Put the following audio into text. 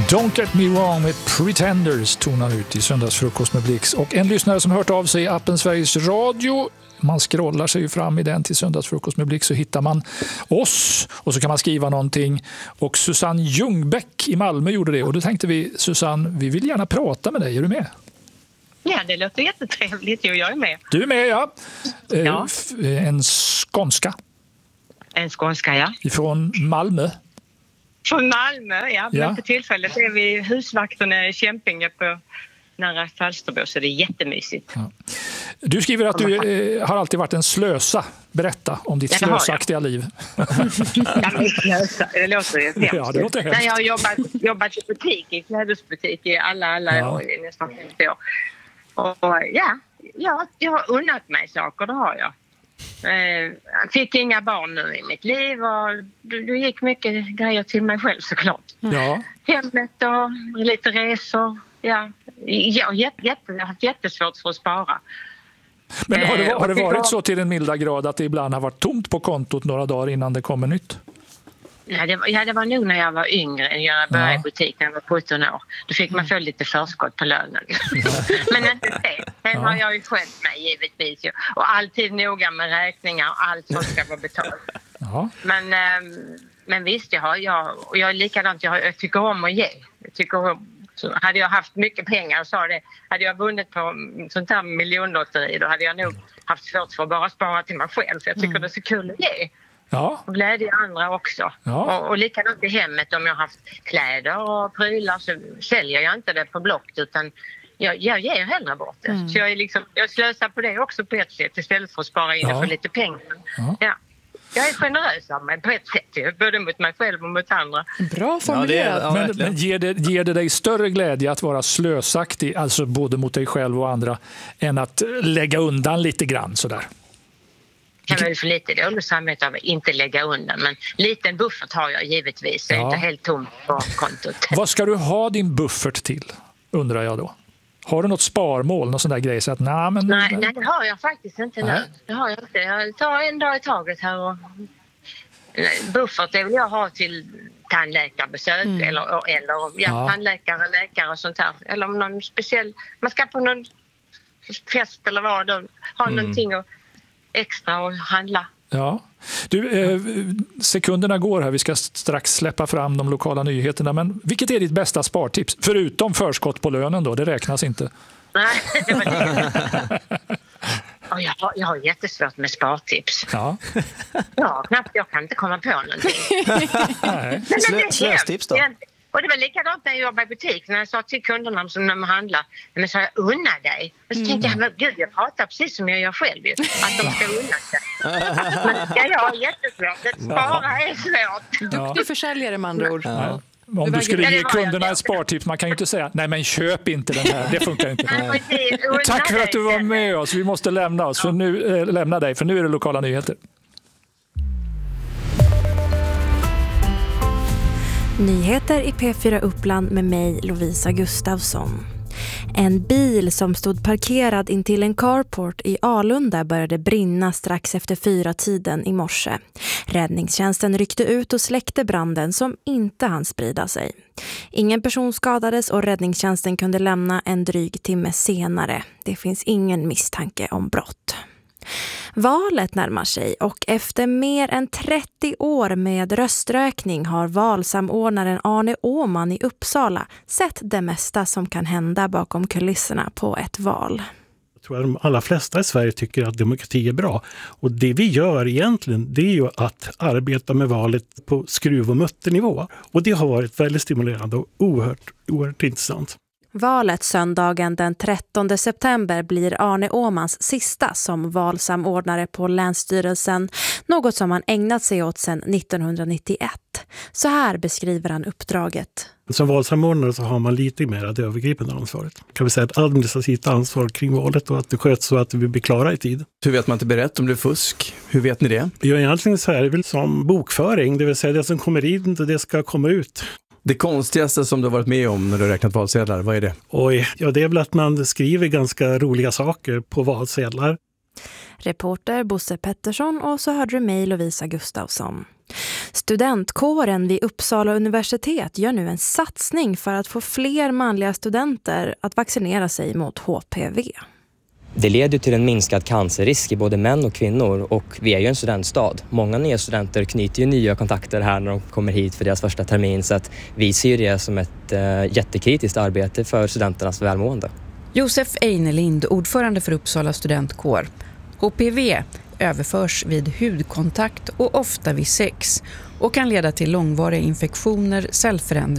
Don't Get Me Wrong med Pretenders tonar ut i söndagsfrukost med Blix. Och en lyssnare som hört av sig i appen Sveriges Radio, man scrollar sig ju fram i den till söndagsfrukost med Blix, så hittar man oss och så kan man skriva någonting. Och Susanne Ljungbäck i Malmö gjorde det, och då tänkte vi, Susanne, vi vill gärna prata med dig, är du med? Ja, det låter jättetrevligt, och jag är med. Du är med, ja. Ja. En skånska. En skånska, ja. Ifrån Malmö. Från Malmö, ja. Men Ja. för tillfället är vi husvakterna i Kämpinge på nära Falsterbo, så det är jättemysigt. Ja. Du skriver att du har alltid varit en slösa. Berätta om ditt slösaktiga liv. Ja, men slösa, det låter ju hemskt. Ja, det låter hemskt. Nej, jag har jobbat i butik, i klädesbutik i alla år, i nästan 50 år. Och jag har unnat mig saker, det har jag. Jag fick inga barn nu i mitt liv, och det gick mycket grejer till mig själv såklart. Ja. Hemmet och lite resor. Ja. Jag har haft jättesvårt för att spara. Men har det varit så till en milda grad att det ibland har varit tomt på kontot några dagar innan det kommer nytt? Ja, det var nog när jag var yngre. Jag började i butik när jag var 17 år. Då fick man få lite förskott på lönen. Men inte det. Sen har jag ju skött mig givetvis. Och alltid noga med räkningar och allt som ska vara betalt. Ja. Men visst, jag är likadant. Jag tycker om att ge. Så hade jag haft mycket pengar och sa det, hade jag vunnit på sånt här miljonlotteri, då hade jag nog haft svårt för att bara spara till mig själv. För jag tycker det är så kul att ge. Ja. Och glädje andra också. Ja. Och likadant i hemmet, om jag har haft kläder och prylar så säljer jag inte det på Blocket, utan jag ger hellre bort det. Så jag slösar på det också på ett sätt istället för att spara in det för lite pengar. Ja. Jag är generös av mig på ett sätt, både mot mig själv och mot andra. Bra formulerat. Men ger det dig större glädje att vara slösaktig, alltså både mot dig själv och andra, än att lägga undan lite grann sådär? Jag kan väl för lite dåligt samvete av att inte lägga undan, men liten buffert har jag givetvis. Jag är inte helt tom på kontot. Vad ska du ha din buffert till, undrar jag då? Har du något sparmål, någon sån där grej? Så att, nej, det har jag faktiskt inte nu. Det har jag inte. Jag tar en dag i taget här. Och buffert det vill jag ha till tandläkarbesök eller tandläkare, läkare och sånt här. Eller om någon speciell, man ska på någon fest eller vad, då ha någonting extra att handla. Ja. Du, sekunderna går här. Vi ska strax släppa fram de lokala nyheterna. Men vilket är ditt bästa spartips? Förutom förskott på lönen då, det räknas inte. Nej, det var det. Jag har jättesvårt med spartips. Ja. Knappt, jag kan inte komma på någonting. Nej. Slöstips då? Och det var likadant när jag jobbade i butik. När jag sa till kunderna som när man handlar, men så jag unna dig. Och så tänkte jag pratar precis som jag gör själv. Att de ska unna sig. Men jag har jättesvårt. Att spara är svårt. Duktig försäljare med andra ord. Ja. Om du skulle ge kunderna ett spartips, man kan ju inte säga nej men köp inte den här, det funkar inte. Tack för att du var med oss, vi måste lämna oss lämna dig, för nu är det lokala nyheter. Nyheter i P4 Uppland med mig, Lovisa Gustafsson. En bil som stod parkerad intill en carport i Alunda började brinna strax efter 4-tiden i morse. Räddningstjänsten ryckte ut och släckte branden som inte hann sprida sig. Ingen person skadades och räddningstjänsten kunde lämna en dryg timme senare. Det finns ingen misstanke om brott. Valet närmar sig och efter mer än 30 år med rösträkning har valsamordnaren Arne Åman i Uppsala sett det mesta som kan hända bakom kulisserna på ett val. Jag tror att de allra flesta i Sverige tycker att demokrati är bra. Och det vi gör egentligen, det är ju att arbeta med valet på skruv- och mutternivå. Och det har varit väldigt stimulerande och oerhört intressant. Valet söndagen den 13 september blir Arne Åmans sista som valsamordnare på Länsstyrelsen, något som han ägnat sig åt sedan 1991. Så här beskriver han uppdraget. Som valsamordnare så har man lite mer det övergripande ansvaret. Kan vi säga ett administrativt ansvar kring valet och att det sköts så att vi blir klara i tid. Hur vet man att det är rätt om det är fusk? Hur vet ni det? Ja, egentligen så är det väl som bokföring, det vill säga det som kommer in och det ska komma ut. Det konstigaste som du har varit med om när du har räknat valsedlar, vad är det? Det är väl att man skriver ganska roliga saker på valsedlar. Reporter Bosse Pettersson och så hörde du mig, Lovisa Gustafsson. Studentkåren vid Uppsala universitet gör nu en satsning för att få fler manliga studenter att vaccinera sig mot HPV. Det leder till en minskad cancerrisk i både män och kvinnor och vi är ju en studentstad. Många nya studenter knyter ju nya kontakter här när de kommer hit för deras första termin så att vi ser det som ett jättekritiskt arbete för studenternas välmående. Josef Einelind, ordförande för Uppsala studentkår. HPV överförs vid hudkontakt och ofta vid sex och kan leda till långvariga infektioner, cellförändringar